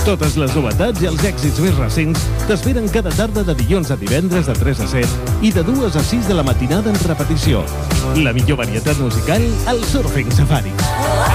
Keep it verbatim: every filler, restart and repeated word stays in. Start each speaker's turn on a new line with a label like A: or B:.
A: Totes les novetats i els èxits més recents t'esperen cada tarda de dilluns a divendres de tres a set i de dues a sis de la matinada en repetició. La millor varietat musical al Surfing Safari.